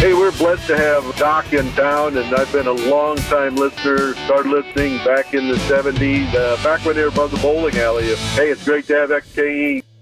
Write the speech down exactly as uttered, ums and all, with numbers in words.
Hey, we're blessed to have Doc in town, and I've been a long-time listener. Started listening back in the seventies, uh, back when they were above the bowling alley. Hey, it's great to have X K E.